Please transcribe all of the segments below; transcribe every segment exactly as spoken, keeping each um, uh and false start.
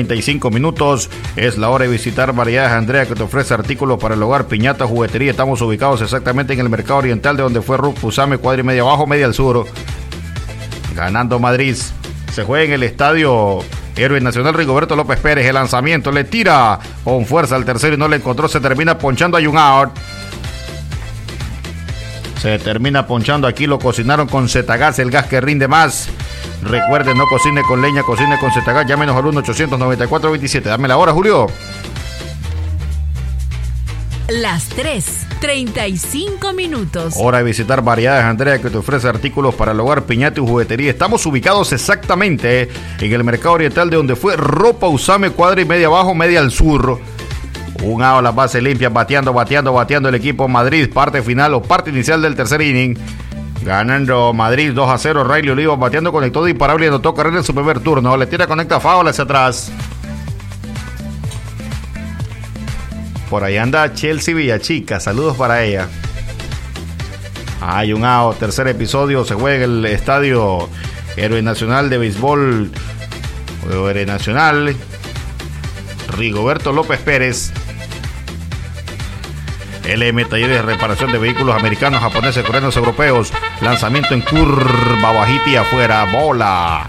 treinta y cinco minutos. Es la hora de visitar Variedades Andrea, que te ofrece artículos para el hogar, piñata, juguetería. Estamos ubicados exactamente en el mercado oriental, de donde fue Ruth Usame, cuadra y media abajo, media al sur. Ganando Madrid. Se juega en el estadio Héroe Nacional Rigoberto López Pérez. El lanzamiento le tira con fuerza al tercero y no le encontró. Se termina ponchando. Hay un out. Se termina ponchando. Aquí lo cocinaron con Zetagas, el gas que rinde más. Recuerden, no cocine con leña, cocine con Zetagas. Llámenos al uno ochocientos noventa y cuatro veintisiete. Dame la hora, Julio. Las tres, treinta y cinco minutos. Hora de visitar Variedades Andrea, que te ofrece artículos para el hogar, piñata y juguetería. Estamos ubicados exactamente en el mercado oriental, de donde fue Ropa Usame, cuadra y media abajo, media al sur. Un out, las bases limpias, bateando, bateando, bateando el equipo Madrid. Parte final o parte inicial del tercer inning. Ganando Madrid dos a cero. Rayleigh Oliva bateando, conectó de imparable y anotó carrera en su primer turno. Le tira, conecta foul hacia atrás. Por ahí anda Chelsea Villachica. Saludos para ella. Hay un out. Tercer episodio. Se juega en el estadio Héroe Nacional de Béisbol. Héroe Nacional Rigoberto López Pérez. L M Talleres de Reparación de Vehículos Americanos, Japoneses, Coreanos, Europeos. Lanzamiento en curva, bajita y afuera. Bola.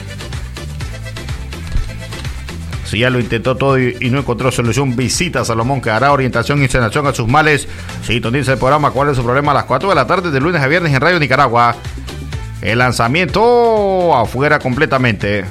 Si ya lo intentó todo y, y no encontró solución, visita a Salomón, que hará orientación y sanación a sus males. Sintoniza el programa ¿Cuál es su problema? A las cuatro de la tarde de lunes a viernes en Radio Nicaragua. El lanzamiento afuera completamente.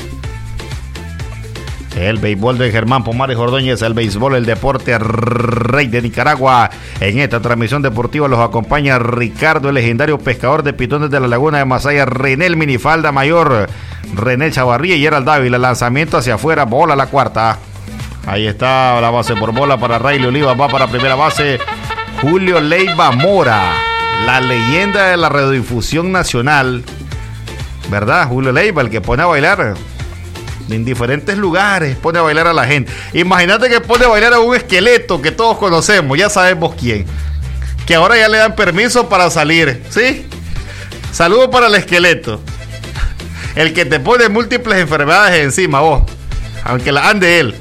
El béisbol de Germán Pomares Ordóñez, el béisbol, el deporte rey de Nicaragua. En esta transmisión deportiva los acompaña Ricardo, el legendario pescador de pitones de la laguna de Masaya, René el minifalda mayor, René Chavarría y Gerald Dávila. Lanzamiento hacia afuera, bola a la cuarta. Ahí está la base por bola para Rayleigh Oliva. Va para primera base Julio Leiva Mora, la leyenda de la radiodifusión nacional, ¿verdad? Julio Leiva, el que pone a bailar en diferentes lugares, pone a bailar a la gente. Imagínate que pone a bailar a un esqueleto que todos conocemos, ya sabemos quién, que ahora ya le dan permiso para salir, ¿sí? Saludos para el esqueleto, el que te pone múltiples enfermedades encima, vos, aunque la ande él.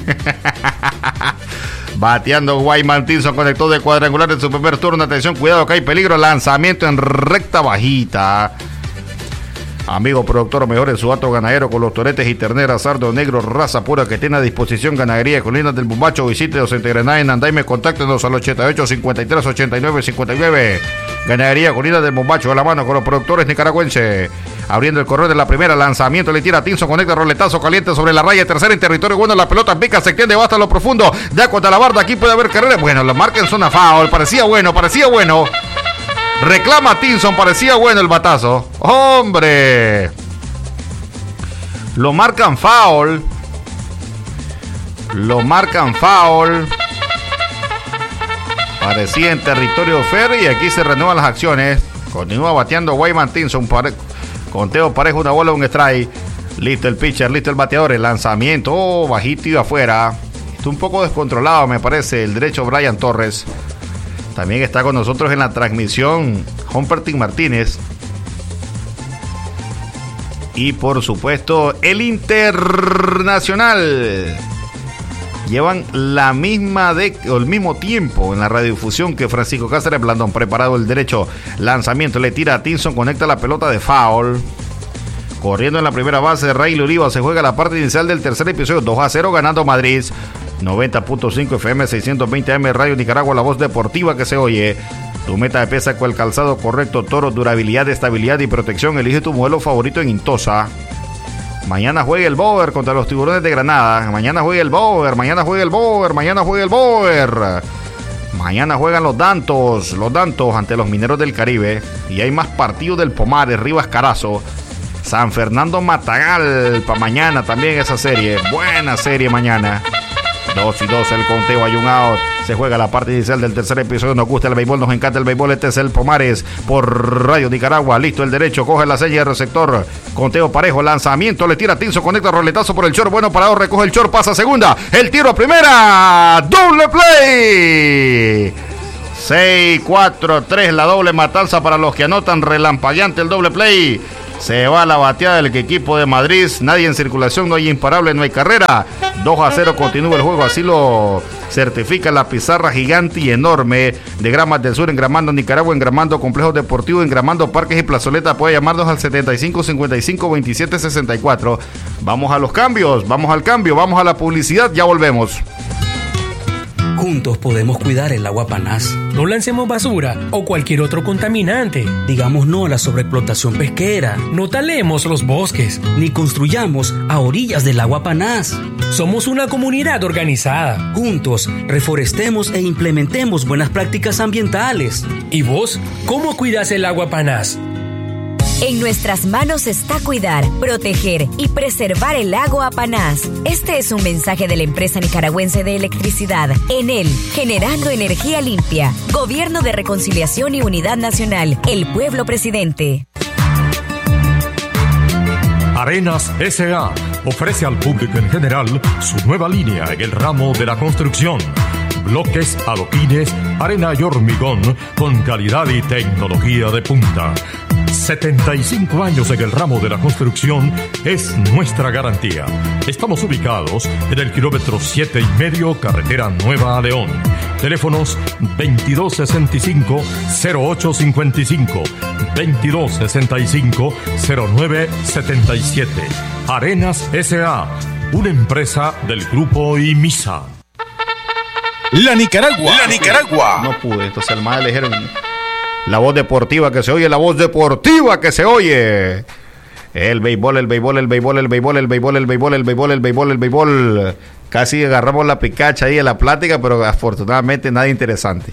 Bateando Guayman Tinson, conectó de cuadrangular en su primer turno. Atención, cuidado que hay peligro. Lanzamiento en recta bajita. Amigo productor, mejor en su hato ganadero con los toretes y terneras, sardo negro, raza pura que tiene a disposición. Ganadería Colinas del Bumbacho. Visítenos en Tegrená, en Andaime. Contáctenos al ochenta y ocho, cincuenta y tres, ochenta y nueve, cincuenta y nueve. Ganadería Colinas del Bumbacho, a la mano con los productores nicaragüenses. Abriendo el correo de la primera, lanzamiento, le tira a Tinson, conecta, roletazo caliente sobre la raya, tercera en territorio bueno, la pelota pica, se extiende, va hasta lo profundo, ya contra la barda, aquí puede haber carrera. Bueno, la marca en zona foul, parecía bueno, parecía bueno. Reclama Tinson, parecía bueno el batazo. ¡Hombre! Lo marcan foul. Lo marcan foul. Parecía en territorio fair y aquí se renuevan las acciones. Continúa bateando Guayman Tinson. Pare... Conteo parejo, una bola, un strike. Listo el pitcher, listo el bateador. El lanzamiento, oh, bajito y afuera. Está un poco descontrolado, me parece, el derecho Brian Torres. También está con nosotros en la transmisión Humpertin Martínez. Y por supuesto el Internacional. Llevan la misma de, o el mismo tiempo en la radiodifusión que Francisco Cáceres Blandón. Preparado el derecho. Lanzamiento, le tira a Tinson, conecta la pelota de foul. Corriendo en la primera base de Rayleigh Oliva. Se juega la parte inicial del tercer episodio. dos a cero ganando Madrid. noventa punto cinco F M, seiscientos veinte A M, Radio Nicaragua, la voz deportiva que se oye. Tu meta de pesa con el calzado correcto, Toro, durabilidad, estabilidad y protección. Elige tu modelo favorito en Intosa. Mañana juega el Boer contra los Tiburones de Granada. Mañana juega el Boer, mañana juega el Boer, mañana juega el Boer. Mañana juegan los Dantos, los Dantos ante los Mineros del Caribe. Y hay más partidos del Pomares, Rivas Carazo, San Fernando Matagal. Para mañana también esa serie. Buena serie mañana. dos y dos el conteo, hay un out. Se juega la parte inicial del tercer episodio. Nos gusta el béisbol, nos encanta el béisbol. Este es el Pomares por Radio Nicaragua. Listo el derecho, coge la seña de receptor. Conteo parejo, lanzamiento, le tira Tinson, conecta roletazo por el short. Bueno parado, recoge el short, pasa a segunda. El tiro a primera. Doble play. seis cuatro tres la doble matanza para los que anotan. Relampagueante el doble play. Se va la bateada del equipo de Madrid. Nadie en circulación, no hay imparable, no hay carrera. dos a cero continúa el juego, así lo certifica la pizarra gigante y enorme de Gramas del Sur, Engramando Nicaragua, Engramando Complejos Deportivos, Engramando Parques y Plazoleta. Puede llamarnos al setenta y cinco cincuenta y cinco veintisiete sesenta y cuatro. Vamos a los cambios, vamos al cambio, vamos a la publicidad, ya volvemos. Juntos podemos cuidar el agua Panás. No lancemos basura o cualquier otro contaminante. Digamos no a la sobreexplotación pesquera. No talemos los bosques. Ni construyamos a orillas del agua Panás. Somos una comunidad organizada. Juntos, reforestemos e implementemos buenas prácticas ambientales. ¿Y vos, cómo cuidas el agua Panás? En nuestras manos está cuidar, proteger y preservar el agua Panás. Este es un mensaje de la empresa nicaragüense de electricidad, Enel, generando energía limpia. Gobierno de Reconciliación y Unidad Nacional, el pueblo presidente. Arenas S A ofrece al público en general su nueva línea en el ramo de la construcción. Bloques, adoquines, arena y hormigón con calidad y tecnología de punta. setenta y cinco años en el ramo de la construcción es nuestra garantía. Estamos ubicados en el kilómetro siete y medio, carretera Nueva a León. Teléfonos veintidós sesenta y cinco cero ocho cincuenta y cinco, veintidós sesenta y cinco cero nueve setenta y siete. Arenas S A, una empresa del grupo IMISA. La Nicaragua. La Nicaragua. No pude, entonces al más le dijeron la voz deportiva que se oye, la voz deportiva que se oye. El béisbol, el béisbol, el béisbol, el béisbol, el béisbol, el béisbol, el béisbol, el béisbol, el béisbol. Casi agarramos la picacha ahí en la plática, pero afortunadamente nada interesante.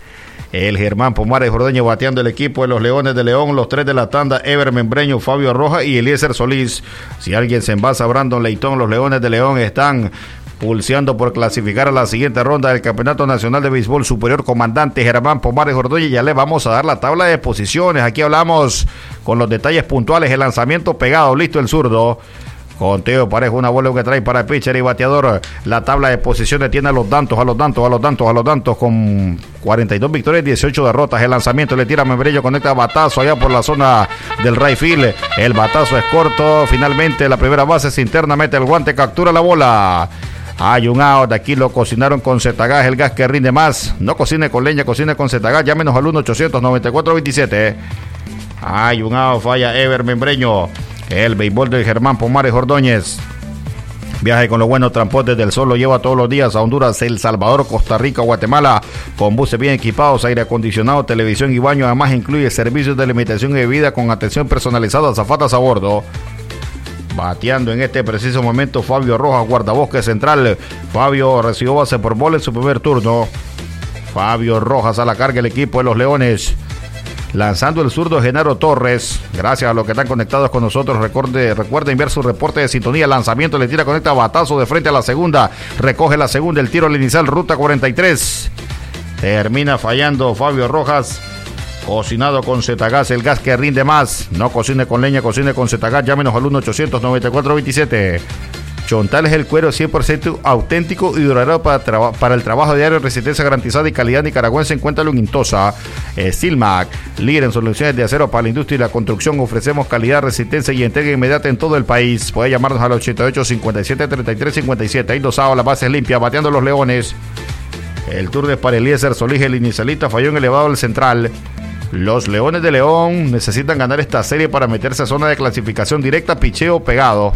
El Germán Pomares Jordoño bateando el equipo de los Leones de León, los tres de la tanda, Ever Membreño, Fabio Rojas y Eliezer Solís. Si alguien se envasa, Brandon Leitón, los Leones de León están pulseando por clasificar a la siguiente ronda del Campeonato Nacional de Béisbol Superior. Comandante Germán Pomares Jordoño, ya le vamos a dar la tabla de posiciones. Aquí hablamos con los detalles puntuales. El lanzamiento pegado, listo el zurdo. Conteo Parejo, una bola que trae para pitcher y bateador. La tabla de posiciones tiene a los Dantos, a los Dantos, a los Dantos, a los Dantos con cuarenta y dos victorias, dieciocho derrotas. El lanzamiento le tira a Membreño, conecta batazo allá por la zona del right field. El batazo es corto. Finalmente la primera base es interna, mete el guante, captura la bola. Hay un out, aquí lo cocinaron con Zetagás, el gas que rinde más. No cocine con leña, cocine con Zetagás. Llámenos al uno ochocientos noventa y cuatro veintisiete. Hay un out, falla Ever Membreño. El béisbol del Germán Pomares Ordóñez. Viaje con los buenos transportes del Sol, lo lleva todos los días a Honduras, El Salvador, Costa Rica, Guatemala, con buses bien equipados, aire acondicionado, televisión y baño. Además incluye servicios de alimentación y bebida con atención personalizada, azafatas a bordo. Bateando en este preciso momento Fabio Rojas, guardabosque central. Fabio recibió base por bola en su primer turno. Fabio Rojas a la carga el equipo de los Leones. Lanzando el zurdo Genaro Torres. Gracias a los que están conectados con nosotros. Recuerde, recuerden ver su reporte de sintonía. Lanzamiento, le tira, conecta, batazo de frente a la segunda. Recoge la segunda, el tiro al inicial, ruta cuarenta y tres. Termina fallando Fabio Rojas. Cocinado con Zetagás, el gas que rinde más. No cocine con leña, cocine con Zetagás. Llámenos al uno ochocientos noventa y cuatro veintisiete. Chontal es el cuero cien por ciento auténtico y duradero para, traba, para el trabajo diario, resistencia garantizada y calidad nicaragüense. Encuéntralo en Intosa. Eh, Silmac, líder en soluciones de acero para la industria y la construcción. Ofrecemos calidad, resistencia y entrega inmediata en todo el país. Puede llamarnos al ochenta y ocho cincuenta y siete treinta y tres cincuenta y siete. Ahí dosado, la base es limpia, bateando los Leones. El turno es para Eliezer Solís, el inicialista, falló en elevado el central. Los Leones de León necesitan ganar esta serie para meterse a zona de clasificación directa, picheo pegado.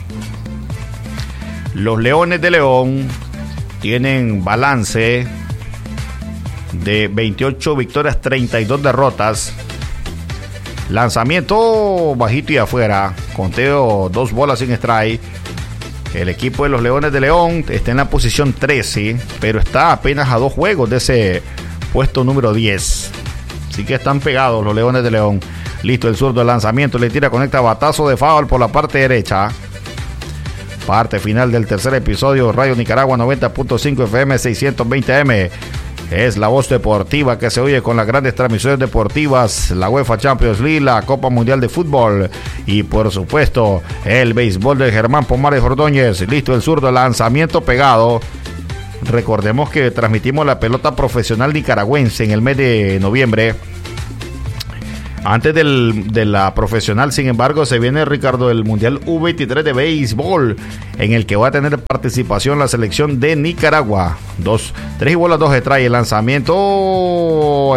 Los Leones de León tienen balance de veintiocho victorias, treinta y dos derrotas. Lanzamiento bajito y afuera. Conteo dos bolas sin strike. El equipo de los Leones de León está en la posición trece, pero está apenas a dos juegos de ese puesto número diez. Así que están pegados los Leones de León. Listo el zurdo, el lanzamiento, le tira, conecta, batazo de foul por la parte derecha. Parte final del tercer episodio, Radio Nicaragua noventa punto cinco F M, seiscientos veinte A M. Es la voz deportiva que se oye con las grandes transmisiones deportivas, la UEFA Champions League, la Copa Mundial de Fútbol y por supuesto el béisbol de Germán Pomares Ordóñez. Listo el zurdo, el lanzamiento pegado. Recordemos que transmitimos la pelota profesional nicaragüense en el mes de noviembre. Antes del, de la profesional, sin embargo, se viene, Ricardo, el Mundial U veintitrés de béisbol, en el que va a tener participación la selección de Nicaragua. Dos, tres y bolas, dos strike. El lanzamiento, oh,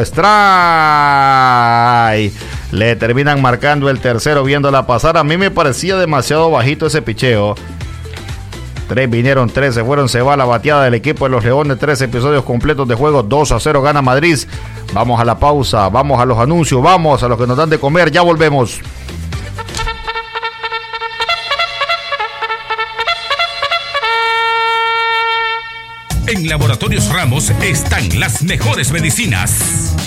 strike. Le terminan marcando el tercero viéndola pasar. A mí me parecía demasiado bajito ese picheo. Tres vinieron, tres se fueron, se va la bateada del equipo de los Leones. Tres episodios completos de juego, dos a cero gana Madrid. Vamos a la pausa, vamos a los anuncios, vamos a los que nos dan de comer, ya volvemos. En Laboratorios Ramos están las mejores medicinas.